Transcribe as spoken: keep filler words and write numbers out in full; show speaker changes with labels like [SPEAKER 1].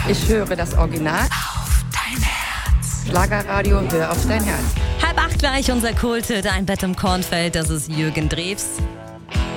[SPEAKER 1] Ich höre das Original.
[SPEAKER 2] Auf dein Herz.
[SPEAKER 1] Schlagerradio, hör auf dein Herz.
[SPEAKER 2] Halb acht gleich unser Kult, Ein Bett im Kornfeld, das ist Jürgen Drews.